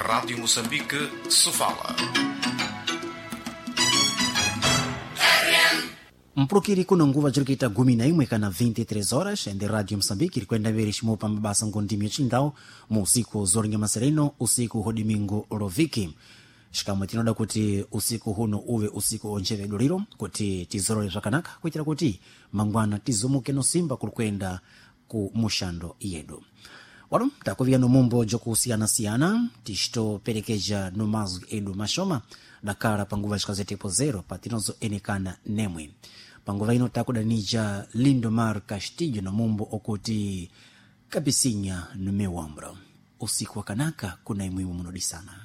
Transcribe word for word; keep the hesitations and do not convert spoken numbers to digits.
Rádio Moçambique, Sofala. Mpulukiri kuno nguva cirikita gumi na imwe kana vinte e três horas ende Rádio Moçambique irikwenda mbere ximopa mabasa ngondimi yacindawu mu usiku zoringa masereno usiku hodimingo roviki xikamwe tinoda kuti usiku huno uve usiku onchevedwa liro kuti tizorore zvakanaka kuitira kuti mangwana tizomuke nosimba kulikwenda ku mushando yedu. Walo takuvia no mumbo jokusiyana-siyana tixitoperekeja no mazwi edu maxoma dakala panguva xikazetepo zero patinozo enekana nemwe panguva ino takudanija Lindomar Castillo no mumbo okuti Cabecinha no meu ombro. Usiku wakanaka kuna imwimu munodisana.